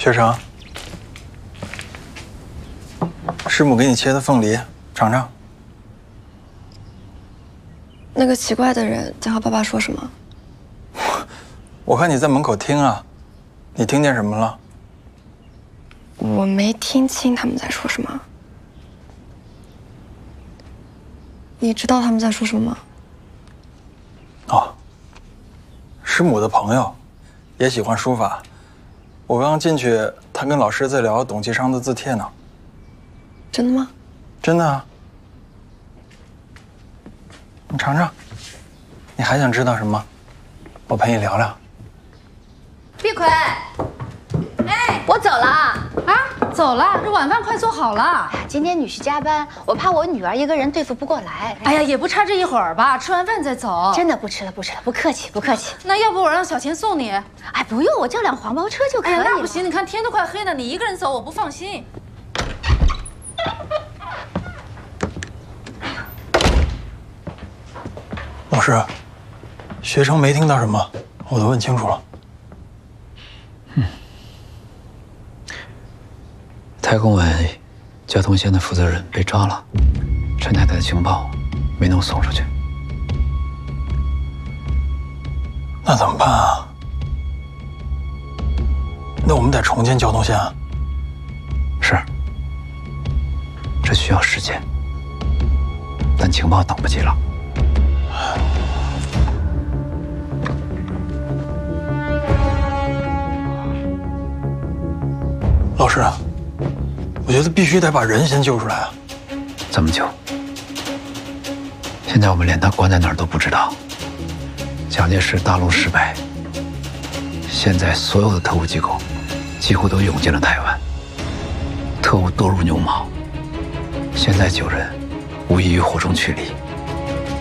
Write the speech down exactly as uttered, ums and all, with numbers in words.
学成，师母给你切的凤梨，尝尝。 那个奇怪的人在和爸爸说什么？ 我看你在门口听啊，你听见什么了？ 我没听清他们在说什么。你知道他们在说什么吗？ 哦，师母的朋友，也喜欢书法。我刚刚进去，他跟老师在聊董其昌的字帖呢。 真的吗？ 真的啊。你尝尝。你还想知道什么？我陪你聊聊。 碧葵，哎，我走了啊， 走了，这晚饭快做好了。 今天女婿加班，我怕我女儿一个人对付不过来。 哎呀，也不差这一会儿吧，吃完饭再走。 真的不吃了，不吃了，不客气，不客气。 那要不我让小钱送你？ 哎，不用，我叫辆黄包车就可以了。 哎，那不行，你看天都快黑了，你一个人走我不放心。 老师，学成没听到什么，我都问清楚了。 嗯。太公委交通线的负责人被抓了，陈太太的情报没能送出去。 那怎么办啊？那我们得重建交通线啊。 是，这需要时间，但情报等不及了。 老师，我觉得必须得把人先救出来啊！ 怎么救？现在我们连他关在哪儿都不知道。蒋介石大陆失败，现在所有的特务机构几乎都涌进了台湾，特务多如牛毛。现在救人，无异于火中取栗。